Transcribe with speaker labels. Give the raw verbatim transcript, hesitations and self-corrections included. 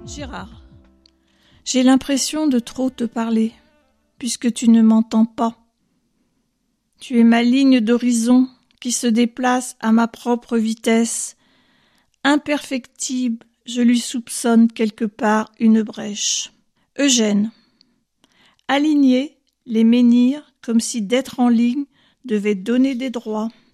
Speaker 1: Gérard, j'ai l'impression de trop te parler, puisque tu ne m'entends pas. Tu es ma ligne d'horizon qui se déplace à ma propre vitesse. Imperfectible, je lui soupçonne quelque part une brèche. Eugène. Aligner les menhirs comme si d'être en ligne devait donner des droits.